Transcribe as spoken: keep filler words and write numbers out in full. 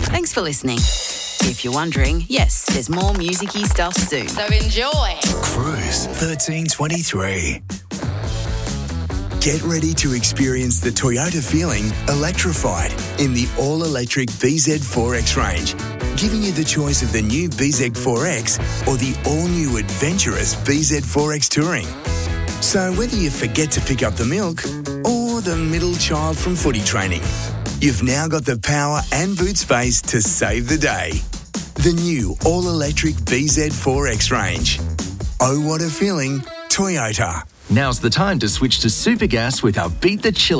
Thanks for listening. If you're wondering, yes, there's more music-y stuff soon. So enjoy. Cruise thirteen twenty-three. Get ready to experience the Toyota feeling electrified in the all-electric B Z four X range, giving you the choice of the new B Z four X or the all-new adventurous B Z four X Touring. So whether you forget to pick up the milk or the middle child from footy training, you've now got the power and boot space to save the day. The new all-electric B Z four X range. Oh, what a feeling, Toyota. Now's the time to switch to Supergas with our Beat the Chill